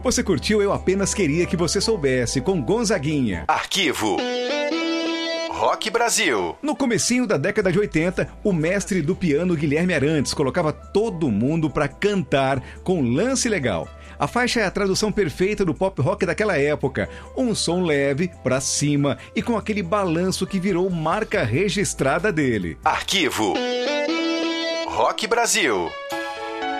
Você curtiu Eu Apenas Queria Que Você Soubesse, com Gonzaguinha. Arquivo Rock Brasil. No comecinho da década de 80, o mestre do piano Guilherme Arantes colocava todo mundo pra cantar com Lance Legal. A faixa é a tradução perfeita do pop rock daquela época. Um som leve, pra cima e com aquele balanço que virou marca registrada dele. Arquivo Rock Brasil.